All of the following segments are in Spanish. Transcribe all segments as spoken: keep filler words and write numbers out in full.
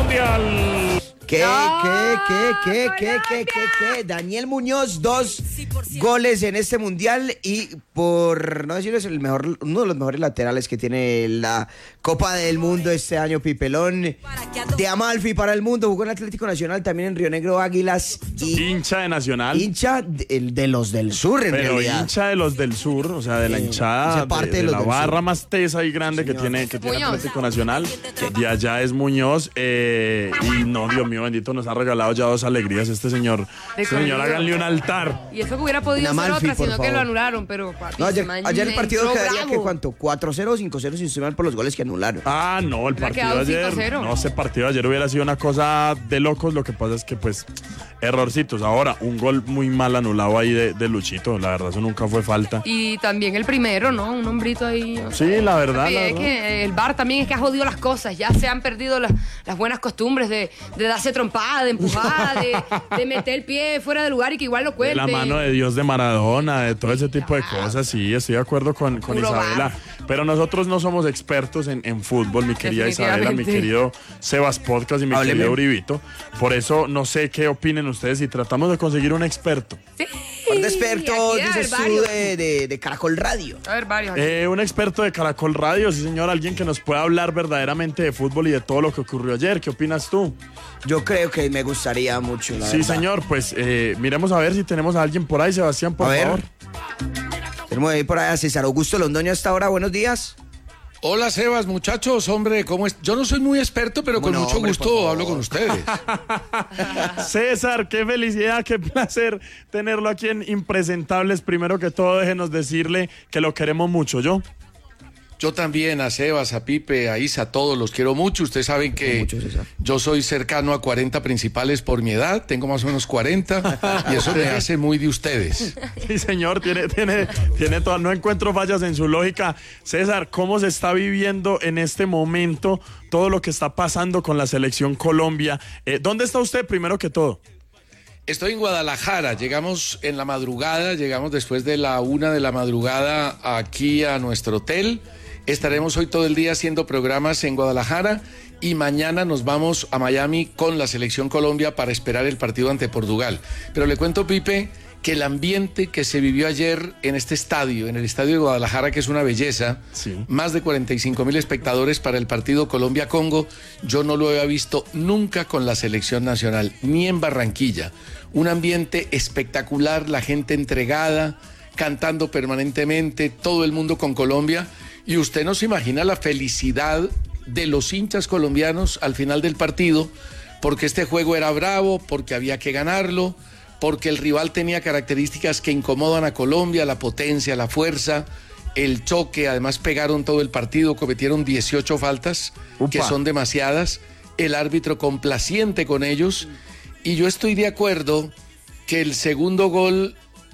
Mundial. ¿Qué, No, qué, qué, qué, qué, Colombia. qué, qué, qué? Daniel Muñoz, dos goles en este mundial y por no decirles el mejor, uno de los mejores laterales que tiene la Copa del Mundo este año, Pipelón. De Amalfi para el mundo, jugó en Atlético Nacional, también en Río Negro Águilas y Hincha de Nacional. hincha de, de los del sur, en Pero realidad. hincha de los del sur, o sea, de la Sí, hinchada, hace parte de, de de los la del barra sur. más tesa y grande que Señor. tiene, que tiene Muñoz. Atlético Nacional. De allá es Muñoz. Eh, y no, Dios mío, bendito, nos ha regalado ya dos alegrías este señor. De Este señor, corrido. háganle un altar. Y eso que hubiera podido En ser Amalfi, otra, por sino que favor. lo anularon, pero papi, No, ayer, ese man ayer el partido entró quedaría bravo. que cuánto, cuatro cero o cinco cero sin estoy mal por los goles que anularon. Ah, no, el Hubiera partido quedado de ayer. cinco cero. No, ese partido de ayer hubiera sido una cosa de locos. Lo que pasa es que, pues, errorcitos. Ahora, un gol muy mal anulado ahí de, de Luchito. La verdad, eso nunca fue falta. Y también el primero, ¿no? Un hombrito ahí. o sea, Sí, la verdad, papi, la es verdad. que el V A R también es que ha jodido las cosas. Ya se han perdido las, las buenas costumbres de, de darse trompada, de empujar, de, de meter el pie fuera del lugar y que igual lo De cuente. la mano de Dios de Maradona, de todo ese tipo de cosas, sí, estoy de acuerdo con, con Puro Isabela. bar. Pero nosotros no somos expertos en, en fútbol, mi querida Isabela, mi Definitivamente. querido Sebas Podcast y mi Hábleme. querido Uribito. Por eso no sé qué opinen ustedes si tratamos de conseguir un experto. Sí, ¿Cuál de experto aquí debe dices haber tú varios. de, de, de Caracol Radio? A ver, varios. aquí. Eh, un experto de Caracol Radio, sí señor, alguien que nos pueda hablar verdaderamente de fútbol y de todo lo que ocurrió ayer. ¿Qué opinas tú? Yo creo que me gustaría mucho, la Sí, verdad. señor, pues eh, miremos a ver si tenemos a alguien por ahí, Sebastián, por A ver. favor. Tenemos ahí por ahí a César Augusto Londoño hasta ahora. Buenos días. Hola Sebas, muchachos, hombre, ¿cómo es? Yo no soy muy experto, pero con no, mucho hombre, por gusto favor. hablo con ustedes. César, qué felicidad, qué placer tenerlo aquí en Impresentables. Primero que todo, déjenos decirle que lo queremos mucho, ¿yo? Yo también, a Sebas, a Pipe, a Isa, a todos los quiero mucho. Ustedes saben que Mucho, César. yo soy cercano a cuarenta principales por mi edad, tengo más o menos cuarenta, y eso me hace muy de ustedes. Sí, señor, tiene, tiene, tiene toda, no encuentro fallas en su lógica. César, ¿cómo se está viviendo en este momento todo lo que está pasando con la selección Colombia? Eh, ¿Dónde está usted, primero que todo? Estoy en Guadalajara, llegamos en la madrugada, llegamos después de la una de la madrugada aquí a nuestro hotel. Estaremos hoy todo el día haciendo programas en Guadalajara y mañana nos vamos a Miami con la selección Colombia para esperar el partido ante Portugal. Pero le cuento, Pipe, que el ambiente que se vivió ayer en este estadio, en el estadio de Guadalajara, que es una belleza, Sí. más de cuarenta y cinco mil espectadores para el partido Colombia-Congo, yo no lo había visto nunca con la selección nacional, ni en Barranquilla. Un ambiente espectacular, la gente entregada, cantando permanentemente, todo el mundo con Colombia. Y usted no se imagina la felicidad de los hinchas colombianos al final del partido, porque este juego era bravo, porque había que ganarlo, porque el rival tenía características que incomodan a Colombia, la potencia, la fuerza, el choque, además pegaron todo el partido, cometieron dieciocho faltas, Upa. que son demasiadas, el árbitro complaciente con ellos, y yo estoy de acuerdo que el segundo gol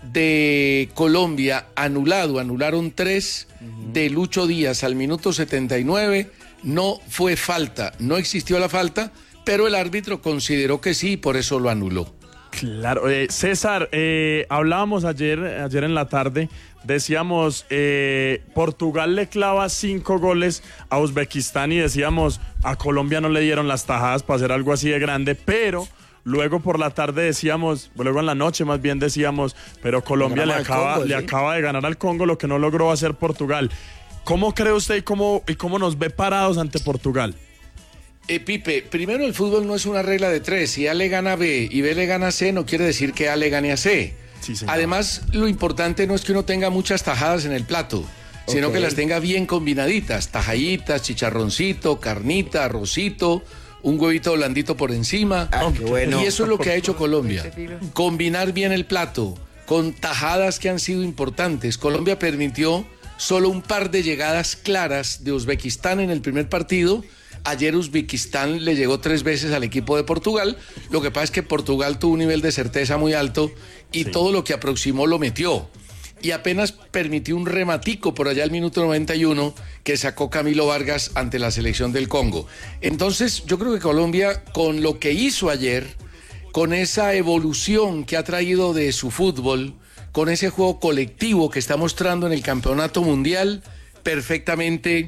de Colombia anulado, anularon tres de Lucho Díaz al minuto setenta y nueve, no fue falta, no existió la falta, pero el árbitro consideró que sí y por eso lo anuló. Claro, eh, César, eh, hablábamos ayer, ayer en la tarde, decíamos, eh, Portugal le clava cinco goles a Uzbekistán y decíamos, a Colombia no le dieron las tajadas para hacer algo así de grande, pero luego por la tarde decíamos, luego en la noche más bien decíamos, pero Colombia le Ganamos al acaba, Congo, le sí. acaba de ganar al Congo lo que no logró hacer Portugal. ¿Cómo cree usted y cómo, y cómo nos ve parados ante Portugal? Eh, Pipe, primero el fútbol no es una regla de tres. Si A le gana B y B le gana C, no quiere decir que A le gane a C. Sí, señor. Además, lo importante no es que uno tenga muchas tajadas en el plato, sino Ok. que las tenga bien combinaditas. Tajaditas, chicharroncito, carnita, arrocito, un huevito blandito por encima. Ah, qué bueno. Y eso es lo que ha hecho Colombia. Combinar bien el plato con tajadas que han sido importantes. Colombia permitió solo un par de llegadas claras de Uzbekistán en el primer partido. Ayer Uzbekistán le llegó tres veces al equipo de Portugal. Lo que pasa es que Portugal tuvo un nivel de certeza muy alto y Sí. todo lo que aproximó lo metió. Y apenas permitió un rematico por allá al minuto noventa y uno que sacó Camilo Vargas ante la selección del Congo. Entonces yo creo que Colombia, con lo que hizo ayer, con esa evolución que ha traído de su fútbol, con ese juego colectivo que está mostrando en el Campeonato Mundial, perfectamente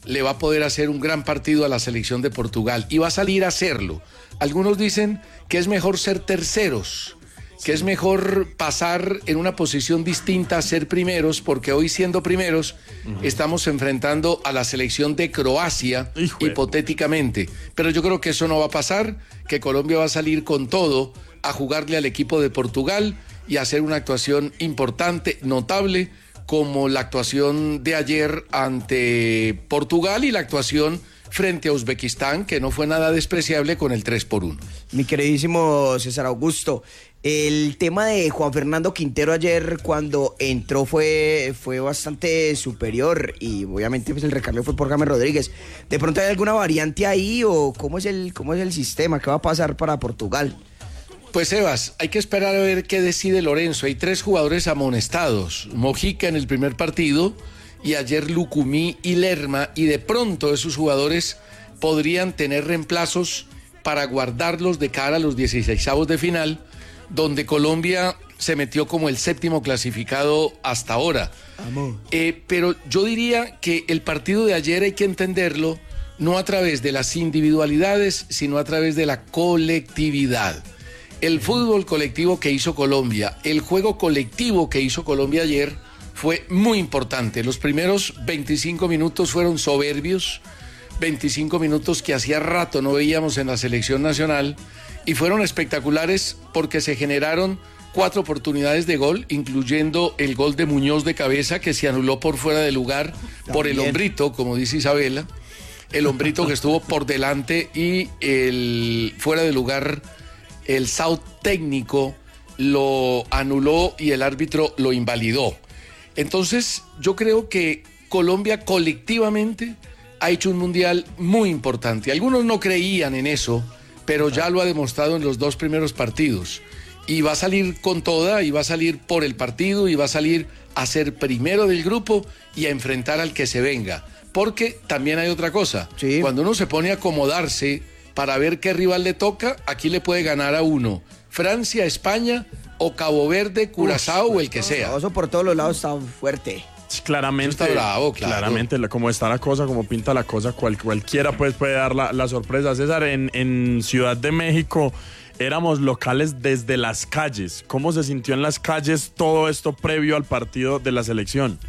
le va a poder hacer un gran partido a la selección de Portugal y va a salir a hacerlo. Algunos dicen que es mejor ser terceros, que es mejor pasar en una posición distinta a ser primeros, porque hoy siendo primeros uh-huh. estamos enfrentando a la selección de Croacia, Hijo hipotéticamente. Pero yo creo que eso no va a pasar, que Colombia va a salir con todo a jugarle al equipo de Portugal y a hacer una actuación importante, notable, como la actuación de ayer ante Portugal y la actuación frente a Uzbekistán, que no fue nada despreciable con el tres por uno. Mi queridísimo César Augusto, el tema de Juan Fernando Quintero ayer cuando entró fue, fue bastante superior y obviamente pues el recambio fue por James Rodríguez. ¿De pronto hay alguna variante ahí o cómo es el, cómo es el sistema? ¿Qué va a pasar para Portugal? Pues Sebas, hay que esperar a ver qué decide Lorenzo. Hay tres jugadores amonestados, Mojica en el primer partido y ayer Lucumí y Lerma, y de pronto esos jugadores podrían tener reemplazos para guardarlos de cara a los dieciseisavos de final, donde Colombia se metió como el séptimo clasificado hasta ahora. Eh, pero yo diría que el partido de ayer hay que entenderlo no a través de las individualidades, sino a través de la colectividad. El fútbol colectivo que hizo Colombia, el juego colectivo que hizo Colombia ayer fue muy importante. Los primeros veinticinco minutos fueron soberbios, veinticinco minutos que hacía rato no veíamos en la selección nacional y fueron espectaculares porque se generaron cuatro oportunidades de gol, incluyendo el gol de Muñoz de cabeza que se anuló por fuera de lugar También. por el hombrito, como dice Isabela, el hombrito que estuvo por delante y el fuera de lugar, el South técnico lo anuló y el árbitro lo invalidó. Entonces, yo creo que Colombia colectivamente ha hecho un mundial muy importante. Algunos no creían en eso, pero ya lo ha demostrado en los dos primeros partidos. Y va a salir con toda, y va a salir por el partido, y va a salir a ser primero del grupo y a enfrentar al que se venga. Porque también hay otra cosa. Sí. Cuando uno se pone a acomodarse para ver qué rival le toca, aquí le puede ganar a uno. Francia, España o Cabo Verde, Curazao Uf, o el que sea. Eso por todos los lados está fuerte. Claramente, está bravo, claro. Claramente, como está la cosa, como pinta la cosa, cual, cualquiera pues puede dar la, la sorpresa. César, en, en Ciudad de México éramos locales desde las calles. ¿Cómo se sintió en las calles todo esto previo al partido de la selección?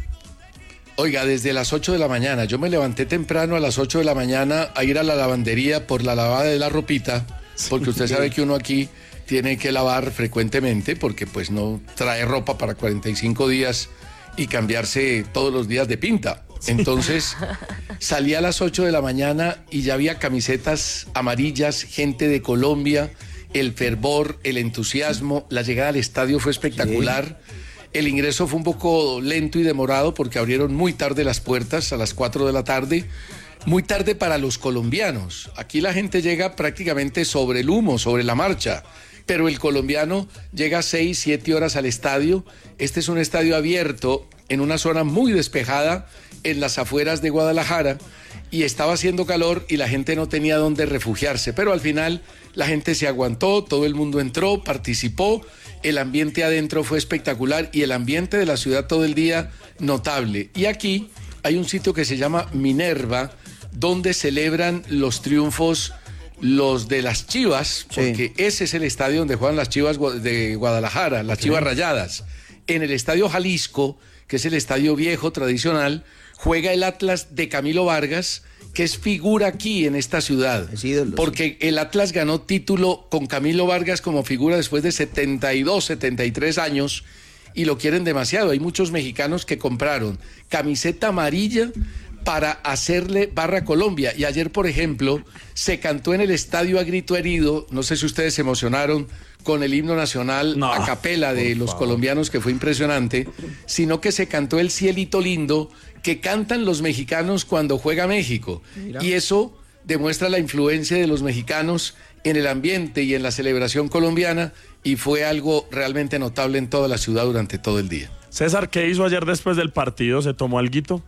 Oiga, desde las ocho de la mañana. Yo me levanté temprano a las ocho de la mañana a ir a la lavandería por la lavada de la ropita, porque usted sabe que uno aquí tiene que lavar frecuentemente porque pues no trae ropa para cuarenta y cinco días y cambiarse todos los días de pinta. Entonces salí a las ocho de la mañana y ya había camisetas amarillas, gente de Colombia, el fervor, el entusiasmo, la llegada al estadio fue espectacular. Sí. El ingreso fue un poco lento y demorado porque abrieron muy tarde las puertas, a las cuatro de la tarde. Muy tarde para los colombianos. Aquí la gente llega prácticamente sobre el humo, sobre la marcha. Pero el colombiano llega seis, siete horas al estadio. Este es un estadio abierto en una zona muy despejada en las afueras de Guadalajara y estaba haciendo calor y la gente no tenía dónde refugiarse. Pero al final la gente se aguantó, todo el mundo entró, participó. El ambiente adentro fue espectacular y el ambiente de la ciudad todo el día notable. Y aquí hay un sitio que se llama Minerva, donde celebran los triunfos los de las Chivas, porque sí. ese es el estadio donde juegan las Chivas de Guadalajara, las okay. Chivas Rayadas. En el Estadio Jalisco, que es el estadio viejo, tradicional, juega el Atlas de Camilo Vargas, que es figura aquí en esta ciudad. Ídolo, porque sí. el Atlas ganó título con Camilo Vargas como figura después de setenta y dos, setenta y tres años y lo quieren demasiado. Hay muchos mexicanos que compraron camiseta amarilla para hacerle barra a Colombia. Y ayer, por ejemplo, se cantó en el estadio a grito herido, no sé si ustedes se emocionaron con el himno nacional no, a capela de los favor. colombianos, que fue impresionante, sino que se cantó el Cielito Lindo, que cantan los mexicanos cuando juega México. Mira. Y eso demuestra la influencia de los mexicanos en el ambiente y en la celebración colombiana, y fue algo realmente notable en toda la ciudad durante todo el día. César, ¿qué hizo ayer después del partido? ¿Se tomó alguito?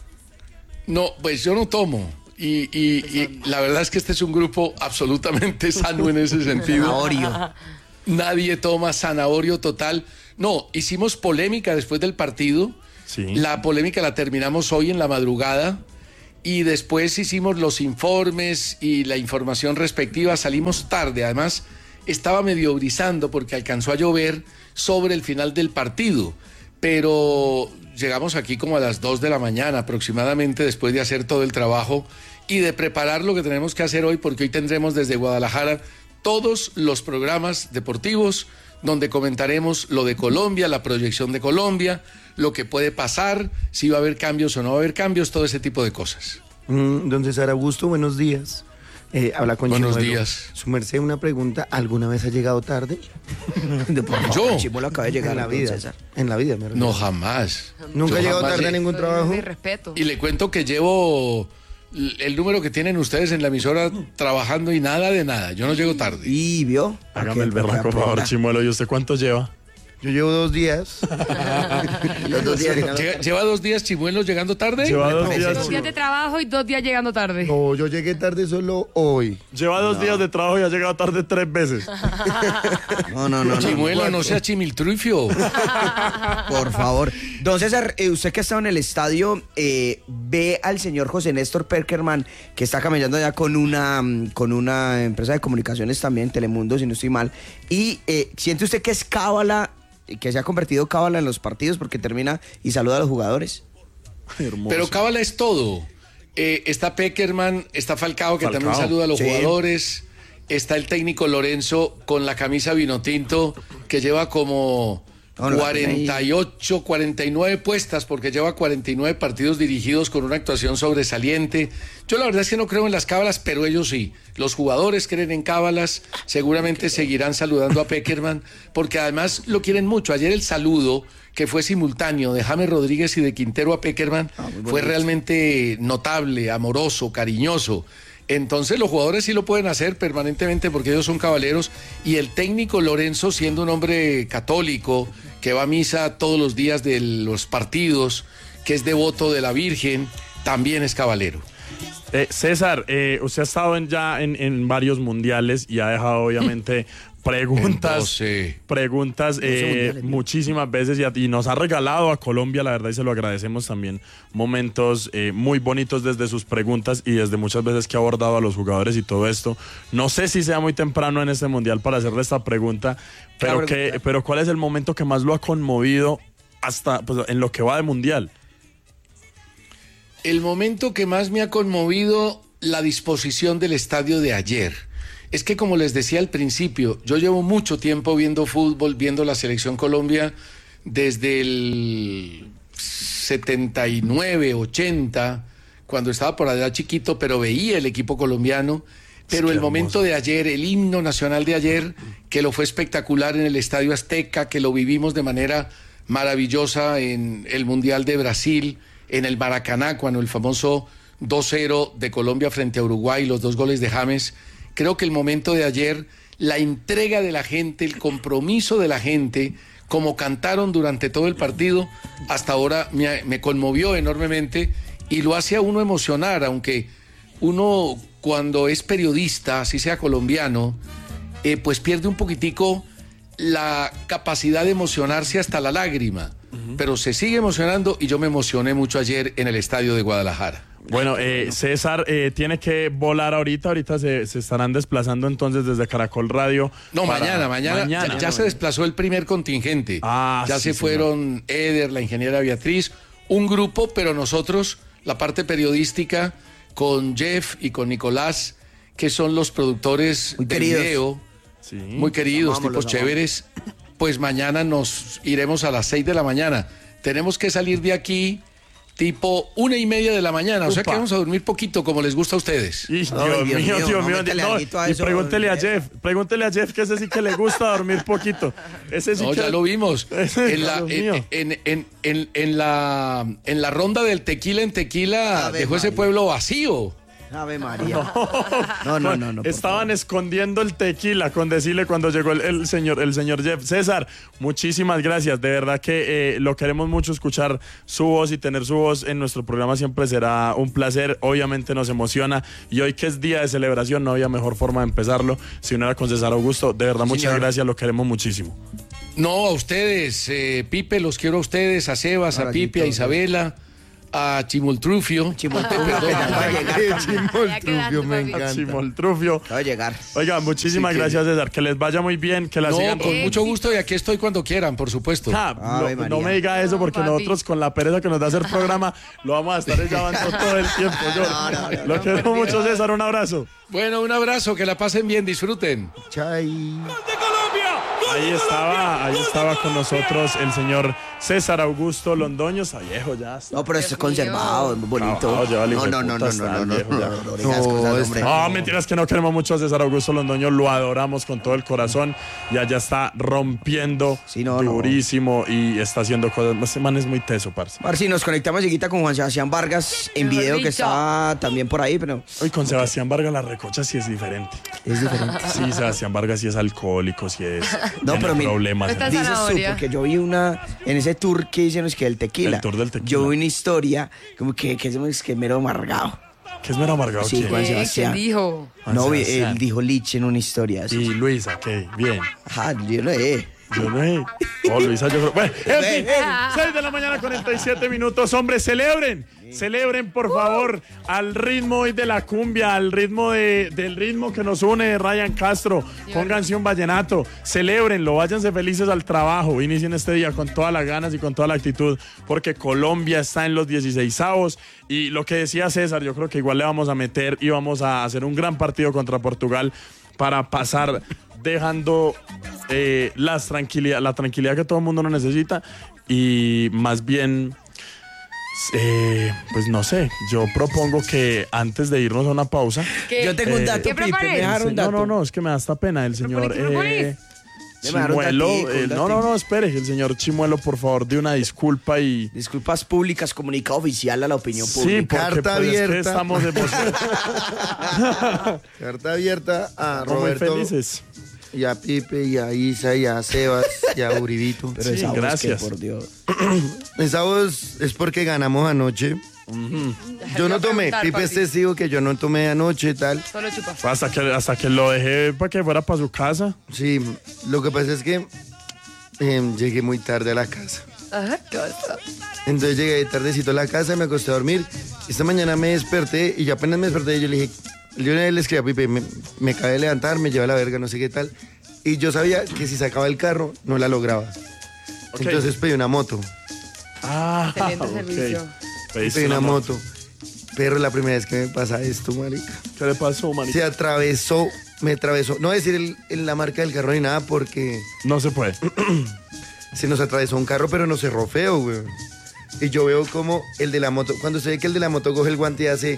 No, pues yo no tomo. Y, y, y la verdad es que este es un grupo absolutamente sano en ese sentido. Zanahorio. Nadie toma, zanahorio total. No, hicimos polémica después del partido. Sí. La polémica la terminamos hoy en la madrugada y después hicimos los informes y la información respectiva. Salimos tarde, además estaba medio brisando porque alcanzó a llover sobre el final del partido, pero llegamos aquí como a las dos de la mañana aproximadamente, después de hacer todo el trabajo y de preparar lo que tenemos que hacer hoy, porque hoy tendremos desde Guadalajara todos los programas deportivos donde comentaremos lo de Colombia, la proyección de Colombia, lo que puede pasar, si va a haber cambios o no va a haber cambios, todo ese tipo de cosas. Mm, don César Augusto, buenos días. Eh, habla con Buenos Chimuelo. días. Su merced, una pregunta, ¿alguna vez ha llegado tarde? De por favor, ¿Yo? Chimuelo acaba de llegar en la don vida, César. en la vida, me refiero. No, jamás. ¿Nunca Yo ha llegado jamás tarde a he- ningún trabajo? De respeto. Y le cuento que llevo el número que tienen ustedes en la emisora trabajando y nada de nada. Yo no llego tarde. Y vio. Hágame el Para que- berraco, por favor, aprenda. Chimuelo. ¿Y usted cuánto lleva? Yo llevo dos días. Los dos días. Lle- ¿Lleva dos días Chimuelos llegando tarde? Lleva dos parece. días. Dos días de trabajo y dos días llegando tarde. No, yo llegué tarde solo hoy. Lleva dos días de trabajo y ha llegado tarde tres veces. No, no, no. no. Chimuelo, no sea chimiltrufio. Por favor. Don César, eh, usted que ha estado en el estadio, eh, ve al señor José Néstor Peckerman, que está caminando ya con una, mm, con una empresa de comunicaciones también, Telemundo, si no estoy mal. Y eh, ¿siente usted que es cábala, que se ha convertido cábala en los partidos porque termina y saluda a los jugadores? Hermoso. Pero cábala es todo. Eh, está Peckerman, está Falcao, que Falcao. también saluda a los Sí. jugadores. Está el técnico Lorenzo con la camisa vinotinto, que lleva como No, la cuarenta y ocho, cuarenta y nueve puestas, porque lleva cuarenta y nueve partidos dirigidos con una actuación sobresaliente. Yo la verdad es que no creo en las cábalas, pero ellos sí. Los jugadores creen en cábalas, seguramente seguirán saludando a Peckerman, porque además lo quieren mucho. Ayer el saludo, que fue simultáneo de James Rodríguez y de Quintero a Peckerman, fue realmente notable, amoroso, cariñoso. Entonces los jugadores sí lo pueden hacer permanentemente porque ellos son caballeros, y el técnico Lorenzo, siendo un hombre católico que va a misa todos los días de los partidos, que es devoto de la Virgen, también es caballero. Eh, César, eh, usted ha estado en, ya en, en varios mundiales y ha dejado obviamente preguntas, doce. preguntas eh, mundiales, ¿no? muchísimas veces y, a- y nos ha regalado a Colombia, la verdad, y se lo agradecemos también, momentos eh, muy bonitos desde sus preguntas y desde muchas veces que ha abordado a los jugadores y todo esto. No sé si sea muy temprano en este mundial para hacerle esta pregunta, pero, Claro, que, claro. pero ¿cuál es el momento que más lo ha conmovido hasta pues, en lo que va de mundial? El momento que más me ha conmovido, la disposición del estadio de ayer. Es que, como les decía al principio, yo llevo mucho tiempo viendo fútbol, viendo la Selección Colombia desde el setenta y nueve, ochenta, cuando estaba por allá chiquito, pero veía el equipo colombiano. Pero el momento de ayer, el himno nacional de ayer, que lo fue espectacular en el Estadio Azteca, que lo vivimos de manera maravillosa en el Mundial de Brasil, en el Maracaná, cuando el famoso dos cero de Colombia frente a Uruguay, los dos goles de James. Creo que el momento de ayer, la entrega de la gente, el compromiso de la gente, como cantaron durante todo el partido, hasta ahora me, me conmovió enormemente y lo hace a uno emocionar, aunque uno cuando es periodista, así sea colombiano, eh, pues pierde un poquitico la capacidad de emocionarse hasta la lágrima, uh-huh. pero se sigue emocionando y yo me emocioné mucho ayer en el estadio de Guadalajara. Bueno, eh, César eh, tiene que volar ahorita, ahorita se, se estarán desplazando entonces desde Caracol Radio. No, para- mañana, mañana, mañana. ya, ya se desplazó el primer contingente. Ah, ya sí, se fueron Eder, la ingeniera Beatriz, un grupo, pero nosotros, la parte periodística, con Jeff y con Nicolás, que son los productores Muy del queridos. video, Sí. muy queridos, Amamos, tipos los chéveres, pues mañana nos iremos a las seis de la mañana. Tenemos que salir de aquí tipo una y media de la mañana, o sea que Upa. vamos a dormir poquito, como les gusta a ustedes. Y, Dios, Ay, Dios mío, mío, Dios no, mío. métele no, alguito a y eso, pregúntele a Jeff. Jeff, pregúntele a Jeff que ese sí que le gusta dormir poquito. Ese sí No, que... ya lo vimos. Ese, En la, Dios en, mío. en, en, en, en la, en la ronda del tequila en tequila Ave dejó ese María. pueblo vacío. Ave María. No, no, no, no. por Estaban favor. escondiendo el tequila con decirle cuando llegó el, el señor el señor Jeff. César, muchísimas gracias. De verdad que eh, lo queremos mucho escuchar su voz y tener su voz en nuestro programa siempre será un placer. Obviamente nos emociona y hoy que es día de celebración no había mejor forma de empezarlo si no era con César Augusto. De verdad, Sí, muchas señor. gracias. Lo queremos muchísimo. No, a ustedes, eh, Pipe, los quiero a ustedes, a Sebas, a Ahora, Pipe, a Guito, Isabela, a Chimoltrufio. Chimoltrufio, que ya va a llegar. Ya quedaste, Chimoltrufio, me papi. encanta. Chimoltrufio. Va a llegar. Oiga, muchísimas Sí, que- gracias, César. Que les vaya muy bien, que la No, sigan. con mucho gusto y aquí estoy cuando quieran, por supuesto. Ah, Ave no, María. no me diga eso porque No, papi. nosotros con la pereza que nos da hacer programa lo vamos a estar llamando todo el tiempo. Yo, No, no, no, lo no, quiero por mucho, Dios. César. Un abrazo. Bueno, un abrazo, que la pasen bien, disfruten. Chay. Ahí estaba, ahí estaba con nosotros el señor César Augusto Londoño. Está viejo ya. Está. No, pero esto es Dios conservado, es muy bonito. Trabajado, lleva el hijo No, de no, no, puta, no, está no, no, viejo no, ya. no, no digas cosas, No, hombre. No, mentiras que no queremos mucho a César Augusto Londoño, lo adoramos con todo el corazón y allá está rompiendo Sí, no, no. durísimo y está haciendo cosas. Este man es muy teso, parce. Marci, nos conectamos seguita con Juan Sebastián Vargas en Mejor video que dicho. está también por ahí, pero Hoy con Sebastián Vargas la recocha sí es diferente. es diferente. Sí, Sebastián Vargas sí es alcohólico, sí es. No, tiene pero mira, problemas. Está Dices tú, zanahoria. porque yo vi una, en ese tour que dicen es que el tequila. El tour del tequila. Yo vi una historia como que, que es que mero amargado. ¿Qué es mero amargado? Sí, quién? Juan ¿Qué? Sebastián. ¿Quién dijo? Juan No, vi- Sebastián. él dijo Lich en una historia así. Y Luisa, ¿qué? Bien. Ajá, yo lo he. Yo no sé. Oh, Luisa, yo creo. Bueno, en Ve, fin, ve. seis de la mañana, cuarenta y siete minutos. Hombre, celebren. Celebren, por favor, al ritmo hoy de la cumbia, al ritmo de, del ritmo que nos une Ryan Castro. Pónganse un vallenato. Celebrenlo, váyanse felices al trabajo. Inicien este día con todas las ganas y con toda la actitud, porque Colombia está en los dieciseisavos. Y lo que decía César, yo creo que igual le vamos a meter y vamos a hacer un gran partido contra Portugal para pasar dejando eh, las tranquilidad, la tranquilidad que todo el mundo no necesita y más bien, eh, pues no sé, yo propongo que antes de irnos a una pausa... ¿Qué? Yo tengo un Eh, dato, ¿Qué Pipe, propones? me dejaron un No, dato. no, no, es que me da esta pena el señor... ¿Qué propones? eh, Me dejaron un Chimuelo, datico, un eh, no, no, datico. no, espere, el señor Chimuelo, por favor, de una disculpa y... Disculpas públicas, comunicado oficial a la opinión Sí, pública. porque Carta pues, es que abierta. estamos emocionados, Carta abierta a muy Roberto felices. y a Pipe y a Isa y a Sebas y a Uribito. Pero Sí, esa voz gracias. que, por Dios. Esa voz es porque ganamos anoche. Yo no tomé. preguntar, Pipe es papi. testigo que yo no tomé anoche y tal. Solo chupa. Hasta que, hasta que lo dejé para que fuera para su casa. Sí, lo que pasa es que eh, llegué muy tarde a la casa. Ajá, ¿qué pasa? Entonces llegué tardecito a la casa, me acosté a dormir. Esta mañana me desperté y ya apenas me desperté yo le dije, yo una vez le escribí a Pipe, me, me acabé de levantar, me lleva a la verga, no sé qué tal. Y yo sabía que si sacaba el carro, no la lograba. Ok. Entonces pedí una moto. Ah, Excelente ok. servicio. Pediste Pedí una una moto. Pero la primera vez que me pasa esto, marica. ¿Qué le pasó, manito? Se atravesó, me atravesó. No voy a decir el- el- la marca del carro ni nada porque No se puede. se nos atravesó un carro, pero nos cerró feo, güey. Y yo veo como el de la moto, cuando se ve que el de la moto coge el guante y hace...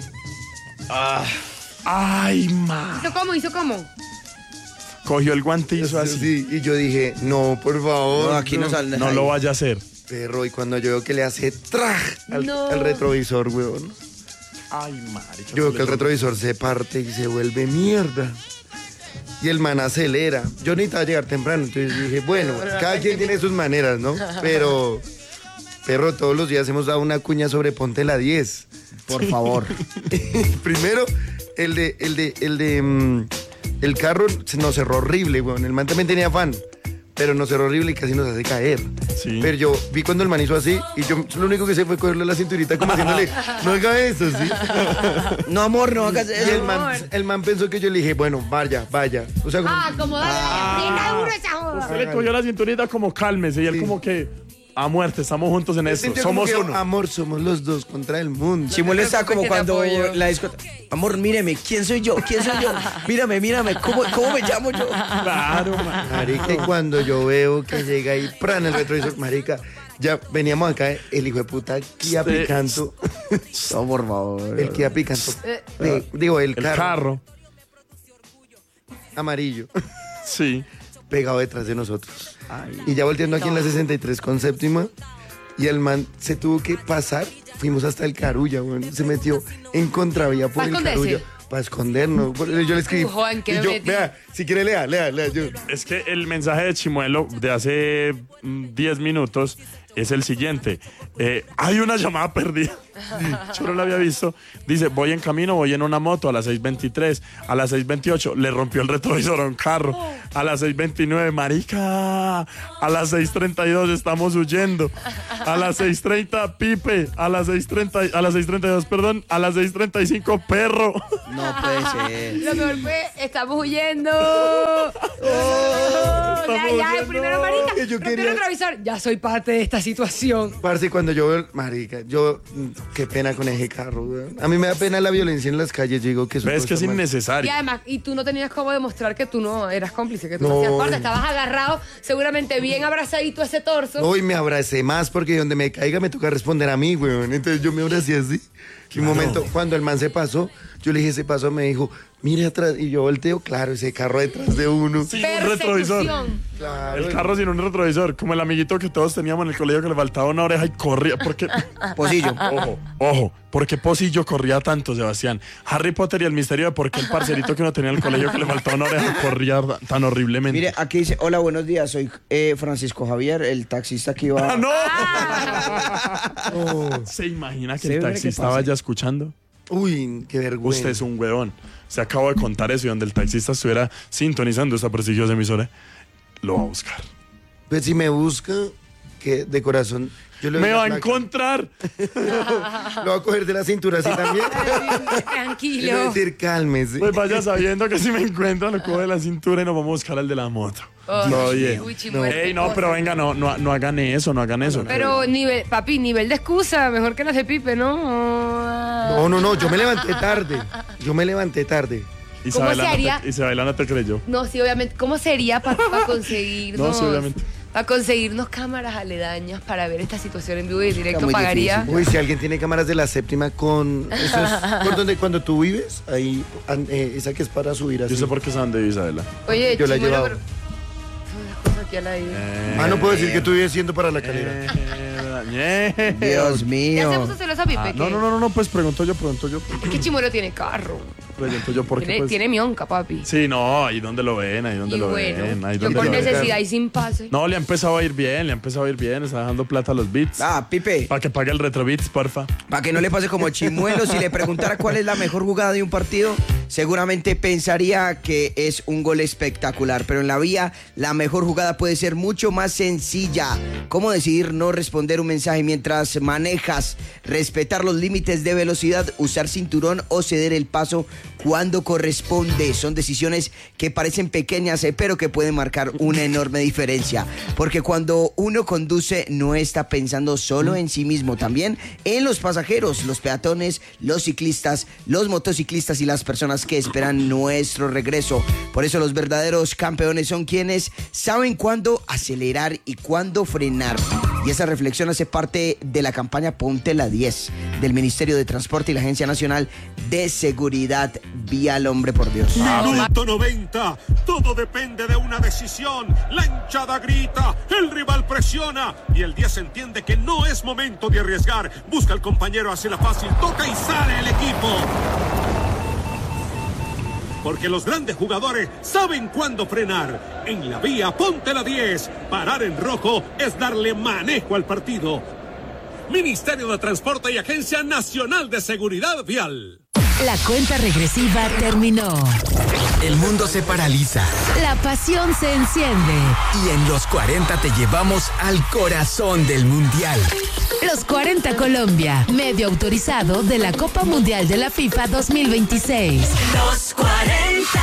Ay, ma. ¿Hizo cómo? ¿Hizo cómo? Cogió el guante y hizo así. Sí, y yo dije, no, por favor. No, aquí no sale. No lo vaya a hacer. Perro, y cuando yo veo que le hace traj al, No. al retrovisor, weón. Ay, marica. Yo veo que el retrovisor se parte y se vuelve mierda. Y el man acelera. Yo necesitaba llegar temprano, entonces dije, bueno, cada quien tiene sus maneras, ¿no? Pero, perro, todos los días hemos dado una cuña sobre ponte la diez. Por favor. Primero, el de, el de, el de, mm, el carro se nos cerró horrible, weón. El man también tenía afán, pero nos cerró horrible y casi nos hace caer. Sí. Pero yo vi cuando el man hizo así y yo lo único que sé fue cogerle la cinturita como haciéndole, no haga eso, ¿sí? No, amor, no hagas Y eso. el man, el man pensó que yo le dije, bueno, vaya, vaya. O sea, como, Ah, como dale, aprieta duro esa joda. Usted le cogió la cinturita como cálmese y él Sí. como que a muerte, estamos juntos en esto. sintió como Somos que, uno. amor, somos los dos contra el mundo. Chimuelo está como que te cuando apoyo. la discoteca. Amor, míreme, ¿quién soy yo? ¿Quién soy yo? Mírame, mírame, ¿cómo, cómo me llamo yo? Claro, ma. Marica, y cuando yo veo que llega ahí, pran el retrovisor, marica, ya veníamos acá, el hijo de puta Kia Sí. Picanto, No, por favor. el Kia Picanto, Eh. de- digo, el, El carro, carro. amarillo, Sí. pegado detrás de nosotros. Y ya volteando aquí en la sesenta y tres con séptima, y el man se tuvo que pasar, fuimos hasta el Carulla, weón, se metió en contravía por ¿Pa' el esconderse? Carulla. Para escondernos. Por- Yo le escribí. Uh, Juan, qué y yo, metí. vea, si quiere lea, lea, lea. Yo, Es que el mensaje de Chimuelo de hace mm, diez minutos es el siguiente. Eh, hay una llamada perdida. Yo no la había visto. Dice, voy en camino, voy en una moto a las seis veintitrés. A las seis veintiocho le rompió el retrovisor a un carro. A las seis veintinueve, marica. A las seis treinta y dos estamos huyendo. A las seis treinta, Pipe. A las seis treinta, a las seis treinta y dos, perdón. A las seis treinta y cinco, perro. No puede ser. Lo mejor fue, estamos huyendo. Oh, ya, ya, huyendo. primero, marica, Que yo rompió quería- el retrovisor. Ya soy parte de esta situación. Parce, cuando yo veo, marica, yo, mm, qué pena con ese carro, weón. A mí me da pena la violencia en las calles, yo digo que eso ¿Ves que es está mal. Y innecesario? además, y tú no tenías cómo demostrar que tú no eras cómplice, que tú no, No. hacías parte. Estabas agarrado, seguramente bien abrazadito a ese torso. No, y me abracé más porque donde me caiga me toca responder a mí, weón. Entonces yo me abracé así. Y un momento, cuando el man se pasó, yo le dije, se pasó, me dijo, mire atrás. Y yo volteo, claro, ese carro detrás de uno. Sin un retrovisor. Persecución. Claro. El carro sin un retrovisor, como el amiguito que todos teníamos en el colegio que le faltaba una oreja y corría. Porque, Pocillo. ojo, ojo, ¿por qué Pocillo corría tanto, Sebastián? Harry Potter y el misterio de por qué el parcerito que uno tenía en el colegio que le faltaba una oreja corría tan horriblemente. Mire, aquí dice, hola, buenos días, soy eh, Francisco Javier, el taxista que iba... ¡Ah, no! Oh. ¿Se imagina que Sí, el hombre, taxista ¿qué pasa? vaya escuchando? Uy, qué vergüenza. Usted es un huevón. Se acabo de contar eso y donde el taxista estuviera sintonizando esta prestigiosa emisora, lo va a buscar. Pues si me busca, que de corazón, yo le doy ¡Me la va a placa. encontrar! Lo va a coger de la cintura así también. Y le voy a Tranquilo. decir, cálmese. Pues vaya sabiendo que si me encuentra, lo coge de la cintura y nos vamos a buscar al de la moto. Ay, Oye. uy, chimuelo, Ey, no, pero venga, no, no, no hagan eso, no hagan eso. Pero nivel, papi, nivel de excusa, mejor que las de Pipe, ¿no? No, no, no, yo me levanté tarde. Yo me levanté tarde. Isabela, ¿Cómo se haría? no te, Isabela no te creyó. No, sí, obviamente. ¿Cómo sería para conseguirnos? No, sí, obviamente. Para conseguirnos cámaras aledañas para ver esta situación en vivo y en directo, muy pagaría. difícil. Uy, si alguien tiene cámaras de la séptima con... Eso es por donde cuando tú vives, ahí, an- eh, esa que es para subir así. Yo sé por qué saben de Isabela. Oye, Yo la he chimuelo, llevado. pero- Unas cosas aquí al aire. Ah, no puedo decir que tú vives siendo para la calera. Eh, Dios ¿Ya se mío. puso celosa Pipe? Ah, ¿Qué? no, no, no, no, no, pues pregunto yo, pregunto yo. Es que Chimuelo tiene carro. Pregunto yo por qué, Tiene, pues. tiene mionca, papi. Sí, no, ahí donde lo ven, ahí donde Y lo bueno, ven, ahí yo donde por lo ven. necesidad y sin pase. No, le ha empezado a ir bien, le ha empezado a ir bien, está dejando plata a los beats. Ah, Pipe, Para que pague el retrobits, porfa. para que no le pase como Chimuelo, si le preguntara cuál es la mejor jugada de un partido, seguramente pensaría que es un gol espectacular, pero en la vía la mejor jugada puede ser mucho más sencilla. ¿Cómo decidir no responder un mensaje mientras manejas? Respetar los límites de velocidad, usar cinturón o ceder el paso cuando corresponde. Son decisiones que parecen pequeñas, eh, pero que pueden marcar una enorme diferencia. Porque cuando uno conduce no está pensando solo en sí mismo, también en los pasajeros, los peatones, los ciclistas, los motociclistas y las personas que esperan nuestro regreso. Por eso los verdaderos campeones son quienes saben cuándo acelerar y cuándo frenar. Y esa reflexión hace parte de la campaña Ponte la diez del Ministerio de Transporte y la Agencia Nacional de Seguridad Vial. Hombre, por Dios. Minuto noventa. Todo depende de una decisión. La hinchada grita, el rival presiona y el diez entiende que no es momento de arriesgar. Busca al compañero, hace la fácil, toca y sale el equipo. Porque los grandes jugadores saben cuándo frenar. En la vía, ponte la diez. Parar en rojo es darle manejo al partido. Ministerio de Transporte y Agencia Nacional de Seguridad Vial. La cuenta regresiva terminó. El mundo se paraliza La pasión se enciende. y en los cuarenta te llevamos al corazón del mundial. Los cuarenta Colombia, medio autorizado de la Copa Mundial de la FIFA dos mil veintiséis. Los cuarenta.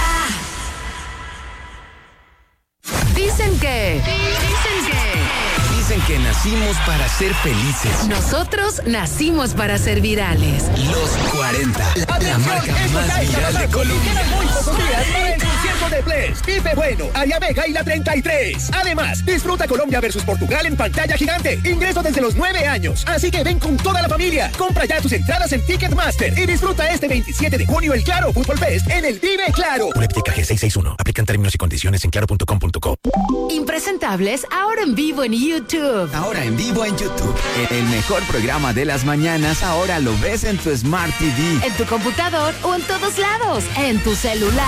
Dicen que... Dicen que... Dicen que nacimos para ser felices. Nosotros nacimos para ser virales. Los cuarenta, la, la marca más viral de Colombia. Muy pocos días para el concierto de Ples, Pipe Bueno, Aria Vega y la treinta y tres. Además, disfruta Colombia versus Portugal en pantalla gigante. Ingreso desde los nueve años. Así que ven con toda la familia. Compra ya tus entradas en Ticketmaster y disfruta este veintisiete de junio el Claro Fútbol Fest en el Vive Claro. Boletica G seiscientos sesenta y uno. Aplican términos y condiciones en claro punto com punto co. Impresentables, ahora en vivo en YouTube. Ahora en vivo en YouTube. El mejor programa de las mañanas ahora lo ves en tu Smart T V. En tu computador o en todos lados. En tu celular.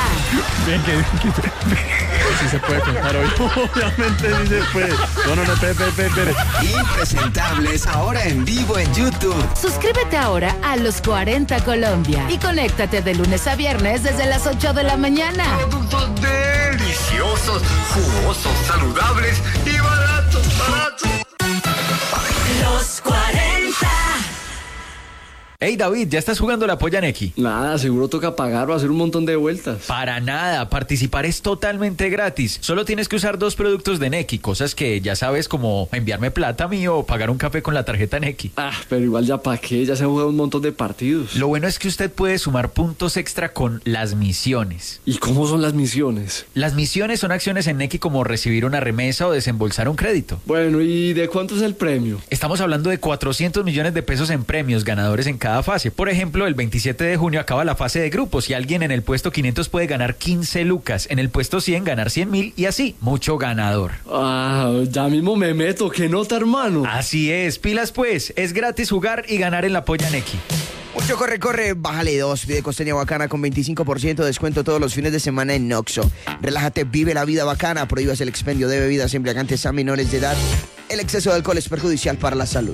Sí se puede contar hoy. Obviamente sí se puede. No, no, no, espere, espere, espere. Impresentables ahora en vivo en YouTube. Suscríbete ahora a Los cuarenta Colombia y conéctate de lunes a viernes desde las ocho de la mañana. Productos deliciosos, jugosos, saludables y baratos, baratos. Los cuarenta. Hey David, ¿ya estás jugando la polla Nequi? Nada, seguro toca pagar o hacer un montón de vueltas. Para nada, participar es totalmente gratis. Solo tienes que usar dos productos de Nequi, cosas que ya sabes, como enviarme plata a mí o pagar un café con la tarjeta Nequi. Ah, pero igual ya pa' qué, ya se han jugado un montón de partidos. Lo bueno es que usted puede sumar puntos extra con las misiones. ¿Y cómo son las misiones? Las misiones son acciones en Nequi como recibir una remesa o desembolsar un crédito. Bueno, ¿y de cuánto es el premio? Estamos hablando de cuatrocientos millones de pesos en premios, ganadores en cada fase. Por ejemplo, el veintisiete de junio acaba la fase de grupos y alguien en el puesto quinientos puede ganar quince lucas, en el puesto cien ganar cien mil y así, mucho ganador. Ah, ya mismo me meto, ¿qué nota, hermano? Así es, pilas pues, es gratis jugar y ganar en la polla Nequi. Mucho corre, corre, bájale dos, pide costeña bacana con veinticinco por ciento de descuento todos los fines de semana en Oxxo. Relájate, vive la vida bacana, prohíbas el expendio de bebidas embriagantes a menores de edad. El exceso de alcohol es perjudicial para la salud.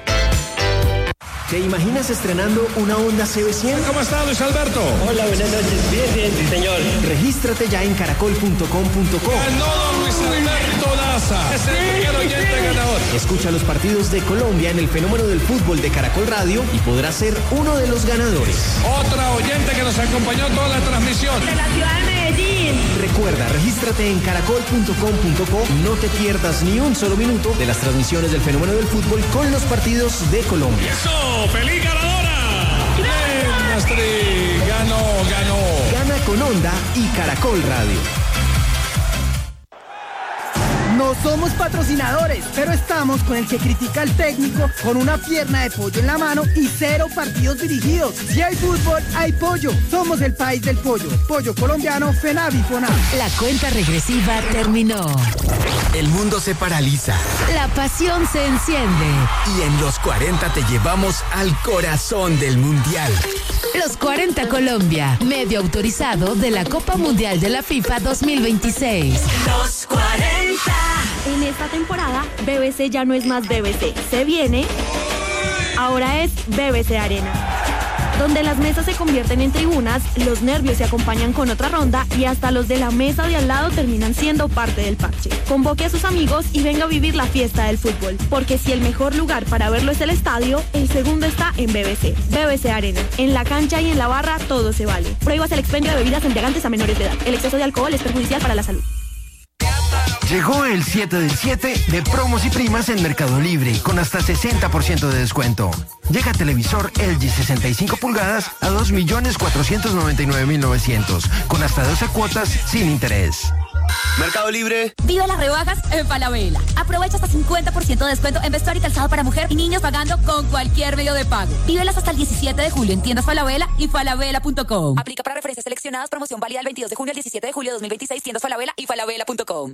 ¿Te imaginas estrenando una Honda C B cien? ¿Cómo está, Luis Alberto? Hola, buenas noches. Bien, bien, sí, señor. Regístrate ya en caracol punto com punto co. Ganó Luis Alberto Daza. Es el primer oyente ganador. Escucha los partidos de Colombia en el fenómeno del fútbol de Caracol Radio y podrás ser uno de los ganadores. Otra oyente que nos acompañó toda la transmisión. De la ciudad de Medellín. Recuerda, regístrate en caracol punto com punto co y no te pierdas ni un solo minuto de las transmisiones del fenómeno del fútbol con los partidos de Colombia. ¡Eso! ¡Feliz ganadora! ¡Bien, Astrid! ¡Ganó, ganó! Gana con Honda y Caracol Radio. No somos patrocinadores, pero estamos con el que critica al técnico con una pierna de pollo en la mano y cero partidos dirigidos. Si hay fútbol, hay pollo. Somos el país del pollo. Pollo colombiano, FENAVI, FONAV. La cuenta regresiva terminó. El mundo se paraliza. La pasión se enciende. Y en los cuarenta te llevamos al corazón del mundial. Los cuarenta Colombia, medio autorizado de la Copa Mundial de la FIFA dos mil veintiséis. Los cuarenta. En esta temporada, B B C ya no es más B B C. Se viene, ahora es B B C Arena, donde las mesas se convierten en tribunas, los nervios se acompañan con otra ronda y hasta los de la mesa de al lado terminan siendo parte del parche. Convoque a sus amigos y venga a vivir la fiesta del fútbol, porque si el mejor lugar para verlo es el estadio, el segundo está en B B C. B B C Arena. En la cancha y en la barra todo se vale. Prohíbas el expendio de bebidas embriagantes a menores de edad. El exceso de alcohol es perjudicial para la salud. Llegó el siete del siete de promos y primas en Mercado Libre, con hasta sesenta por ciento de descuento. Llega televisor L G sesenta y cinco pulgadas a dos millones cuatrocientos noventa y nueve mil novecientos, con hasta doce cuotas sin interés. Mercado Libre. Vive las rebajas en Falabella. Aprovecha hasta cincuenta por ciento de descuento en vestuario y calzado para mujer y niños pagando con cualquier medio de pago. Vívelas hasta el diecisiete de julio en tiendas Falabella y falabella punto com. Aplica para referencias seleccionadas. Promoción válida el veintidós de junio al diecisiete de julio de dos mil veintiséis. Tiendas Falabella y falabella punto com.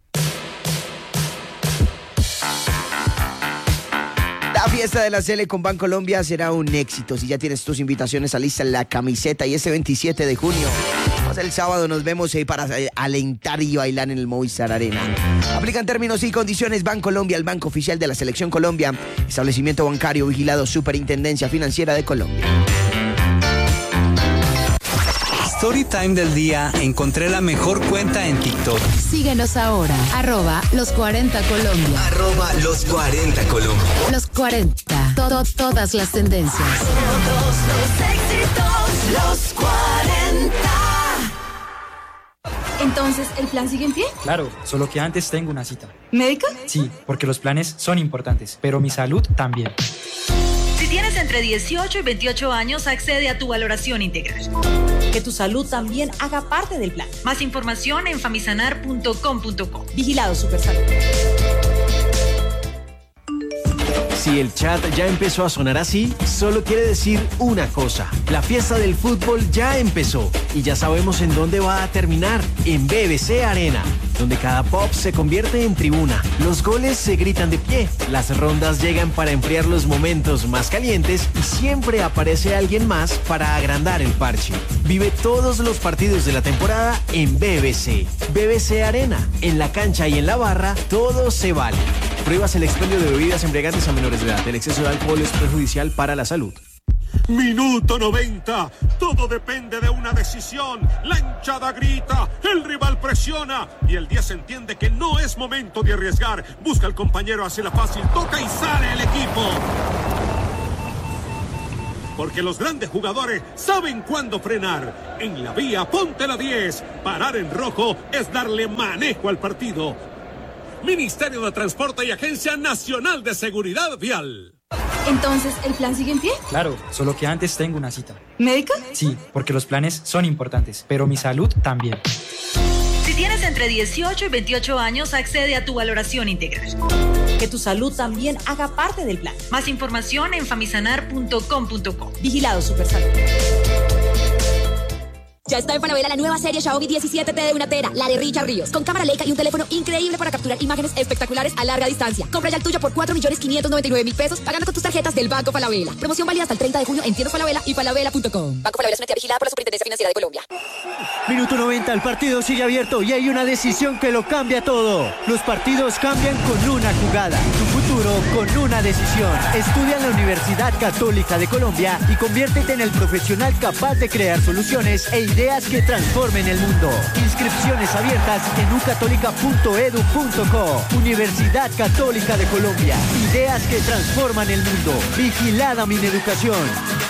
La fiesta de la Sele con Bancolombia será un éxito. Si ya tienes tus invitaciones, alista la camiseta y ese veintisiete de junio. Pues el sábado nos vemos eh, para eh, alentar y bailar en el Movistar Arena. Aplican términos y condiciones. Bancolombia, el banco oficial de la Selección Colombia. Establecimiento bancario vigilado, Superintendencia Financiera de Colombia. Storytime del día, encontré la mejor cuenta en TikTok. Síguenos ahora, arroba los cuarenta Colombia. Arroba los cuarenta Colombia. Los cuarenta, todo, todas las tendencias. Todos los éxitos, los cuarenta. Entonces, ¿el plan sigue en pie? Claro, solo que antes tengo una cita. ¿Médica? Sí, porque los planes son importantes, pero mi salud también. Si tienes entre dieciocho y veintiocho años, accede a tu valoración integral. Que tu salud también haga parte del plan. Más información en famisanar punto com punto co. Vigilado Supersalud. Si el chat ya empezó a sonar así, solo quiere decir una cosa. La fiesta del fútbol ya empezó y ya sabemos en dónde va a terminar, en B B C Arena, donde cada pop se convierte en tribuna. Los goles se gritan de pie, las rondas llegan para enfriar los momentos más calientes y siempre aparece alguien más para agrandar el parche. Vive todos los partidos de la temporada en B B C. B B C Arena, en la cancha y en la barra, todo se vale. Prohíbas el expendio de bebidas embriagantes a menores de edad. El exceso de alcohol es perjudicial para la salud. Minuto noventa. Todo depende de una decisión. La hinchada grita, el rival presiona y el diez entiende que no es momento de arriesgar. Busca al compañero, hace la fácil, toca y sale el equipo. Porque los grandes jugadores saben cuándo frenar. En la vía, ponte la diez. Parar en rojo es darle manejo al partido. Ministerio de Transporte y Agencia Nacional de Seguridad Vial. Entonces, ¿el plan sigue en pie? Claro, solo que antes tengo una cita. ¿Médica? Sí, porque los planes son importantes, pero mi salud también. Si tienes entre dieciocho y veintiocho años, accede a tu valoración integral. Que tu salud también haga parte del plan. Más información en famisanar punto com punto co. Vigilado Supersalud. Ya está en Falabella la nueva serie Xiaomi diecisiete T de una tera, la de Richard Ríos, con cámara Leica y un teléfono increíble para capturar imágenes espectaculares a larga distancia. Compra ya el tuyo por cuatro millones quinientos noventa y nueve mil pesos, pagando con tus tarjetas del Banco Falabella. Promoción válida hasta el treinta de junio en tiendas Falabella y falabella punto com. Banco Falabella es una entidad vigilada por la Superintendencia Financiera de Colombia. Minuto noventa, el partido sigue abierto y hay una decisión que lo cambia todo. Los partidos cambian con una jugada, tu futuro con una decisión. Estudia en la Universidad Católica de Colombia y conviértete en el profesional capaz de crear soluciones e ideas que transformen el mundo. Inscripciones abiertas en u católica punto edu punto co. Universidad Católica de Colombia. Ideas que transforman el mundo. Vigilada Mineducación.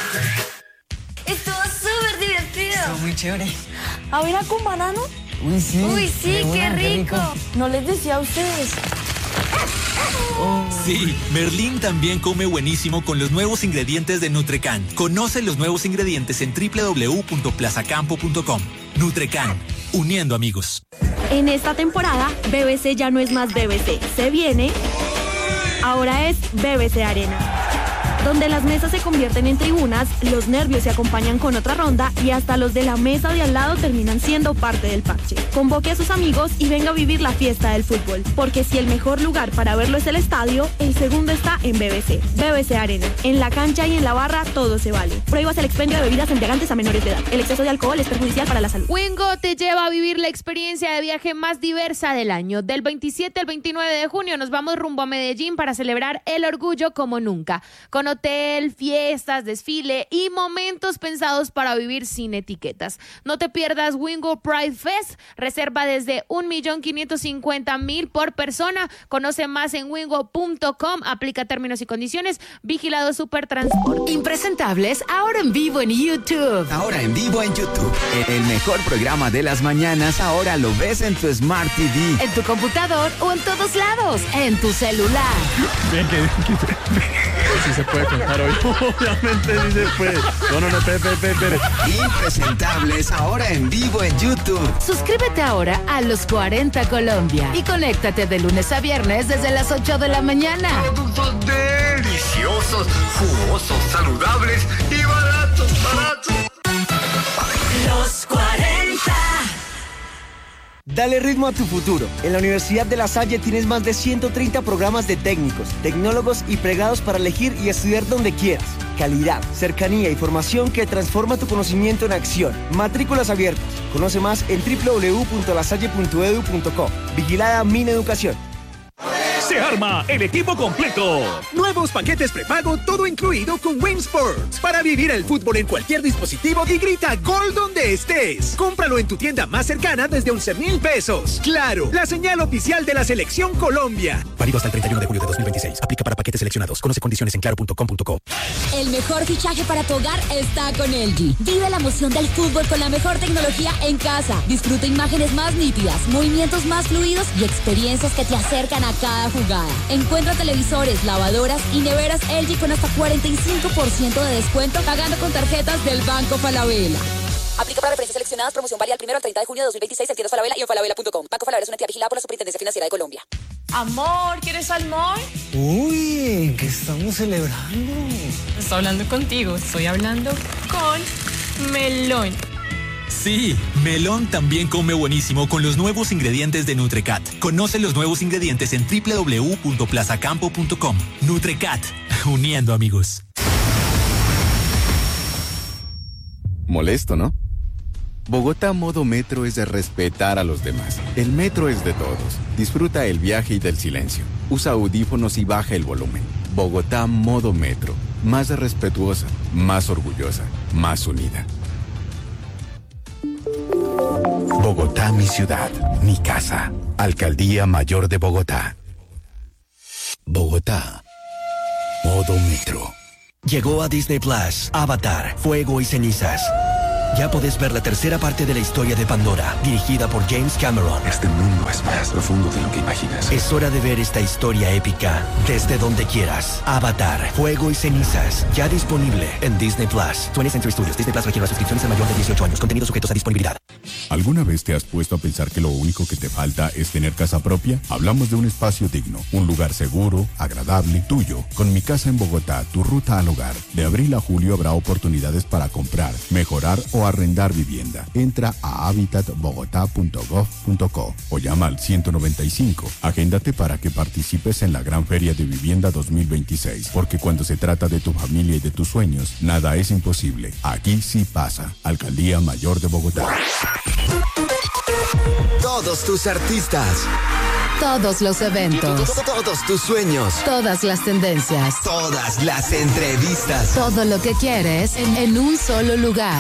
Estuvo súper divertido. Estuvo muy chévere. ¿Avena con banano? Uy, sí. Uy, sí, buena, qué, rico. qué rico. No les decía a ustedes. Oh. Sí, Merlín también come buenísimo con los nuevos ingredientes de Nutrecan. Conoce los nuevos ingredientes en doble u doble u doble u punto plazacampo punto com. Nutrecan, uniendo amigos. En esta temporada, B B C ya no es más B B C. Se viene, ahora es B B C Arena. Donde las mesas se convierten en tribunas, los nervios se acompañan con otra ronda y hasta los de la mesa de al lado terminan siendo parte del parche. Convoque a sus amigos y venga a vivir la fiesta del fútbol, porque si el mejor lugar para verlo es el estadio, el segundo está en B B C. B B C Arena. En la cancha y en la barra todo se vale. Prohíbas el expendio de bebidas embriagantes a menores de edad. El exceso de alcohol es perjudicial para la salud. Wingo te lleva a vivir la experiencia de viaje más diversa del año. Del veintisiete al veintinueve de junio nos vamos rumbo a Medellín para celebrar el orgullo como nunca. Con hotel, fiestas, desfile y momentos pensados para vivir sin etiquetas. No te pierdas Wingo Pride Fest. Reserva desde un millón quinientos cincuenta mil por persona. Conoce más en wingo punto com. Aplica términos y condiciones. Vigilado Supertransporte. Impresentables, ahora en vivo en YouTube. Ahora en vivo en YouTube. El mejor programa de las mañanas ahora lo ves en tu Smart T V. En tu computador o en todos lados. En tu celular. Bien, que sí se puede contar hoy. Obviamente sí se puede. No, no, no, espere, espere, espere. Impresentables ahora en vivo en YouTube. Suscríbete ahora a Los cuarenta Colombia y conéctate de lunes a viernes desde las ocho de la mañana. Productos deliciosos, jugosos, saludables y baratos, baratos. Los cuarenta. Dale ritmo a tu futuro. En la Universidad de La Salle tienes más de ciento treinta programas de técnicos, tecnólogos y pregrados para elegir y estudiar donde quieras. Calidad, cercanía y formación que transforma tu conocimiento en acción. Matrículas abiertas. Conoce más en doble u doble u doble u punto lasalle punto edu punto co. Vigilada Mineducación. Se arma el equipo completo. Nuevos paquetes prepago, todo incluido con Win Sports. Para vivir el fútbol en cualquier dispositivo y grita gol donde estés. Cómpralo en tu tienda más cercana desde once mil pesos. Claro, la señal oficial de la Selección Colombia. Válido hasta el treinta y uno de julio de dos mil veintiséis. Aplica para paquetes seleccionados. Conoce condiciones en claro punto com punto co. El mejor fichaje para tu hogar está con L G. Vive la emoción del fútbol con la mejor tecnología en casa. Disfruta imágenes más nítidas, movimientos más fluidos y experiencias que te acercan a cada jugada. Encuentra televisores, lavadoras y neveras L G con hasta cuarenta y cinco por ciento de descuento pagando con tarjetas del Banco Falabella. Aplica para referencias seleccionadas. Promoción válida al primero al treinta de junio de dos mil veintiséis en tiendas Falabella y en falabella punto com. Banco Falabella es una entidad vigilada por la Superintendencia Financiera de Colombia. Amor, ¿quieres salmón? Uy, ¿qué estamos celebrando? No estoy hablando contigo, estoy hablando con Melón. Sí, Melón también come buenísimo con los nuevos ingredientes de Nutrecat. Conoce los nuevos ingredientes en doble u doble u doble u punto plazacampo punto com. Nutrecat, uniendo amigos. Molesto, ¿no? Bogotá Modo Metro es de respetar a los demás. El metro es de todos. Disfruta el viaje y del silencio. Usa audífonos y baja el volumen. Bogotá Modo Metro. más respetuosa, más orgullosa, más unida. Bogotá, mi ciudad, mi casa. Alcaldía Mayor de Bogotá. Bogotá. Modo Metro. Llegó a Disney Plus, Avatar, Fuego y Cenizas. Ya podés ver la tercera parte de la historia de Pandora, dirigida por James Cameron. Este mundo es más profundo de lo que imaginas. Es hora de ver esta historia épica desde donde quieras. Avatar, Fuego y Cenizas, ya disponible en Disney Plus. twentieth Century Studios. Disney Plus requiere suscripciones a mayor de dieciocho años. Contenidos sujetos a disponibilidad. ¿Alguna vez te has puesto a pensar que lo único que te falta es tener casa propia? Hablamos de un espacio digno, un lugar seguro, agradable, tuyo. Con Mi Casa en Bogotá, tu ruta al hogar. De abril a julio habrá oportunidades para comprar, mejorar o arrendar vivienda. Entra a habitat bogotá punto gov punto co o llama al ciento noventa y cinco. Agéndate para que participes en la Gran Feria de Vivienda dos mil veintiséis, porque cuando se trata de tu familia y de tus sueños, nada es imposible. Aquí sí pasa. Alcaldía Mayor de Bogotá. Todos tus artistas. Todos los eventos. Todos tus sueños. Todas las tendencias. Todas las entrevistas. Todo lo que quieres en, en un solo lugar.